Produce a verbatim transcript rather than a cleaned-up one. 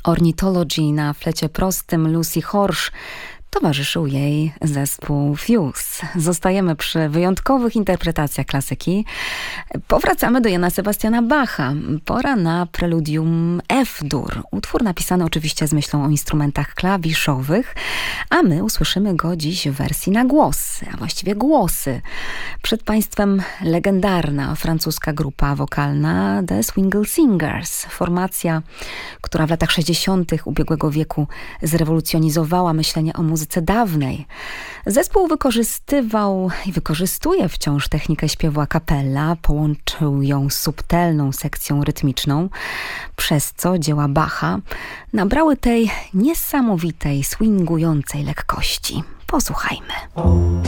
Ornithology na flecie prostym Lucy Horsch. Towarzyszył jej zespół Fuse. Zostajemy przy wyjątkowych interpretacjach klasyki. Powracamy do Jana Sebastiana Bacha. Pora na preludium F-dur. Utwór napisany oczywiście z myślą o instrumentach klawiszowych, a my usłyszymy go dziś w wersji na głosy, a właściwie głosy. Przed Państwem legendarna francuska grupa wokalna The Swingle Singers. Formacja, która w latach sześćdziesiątych ubiegłego wieku zrewolucjonizowała myślenie o muzyce dawnej. Zespół wykorzystywał i wykorzystuje wciąż technikę śpiewu a cappella, połączył ją z subtelną sekcją rytmiczną, przez co dzieła Bacha nabrały tej niesamowitej, swingującej lekkości. Posłuchajmy.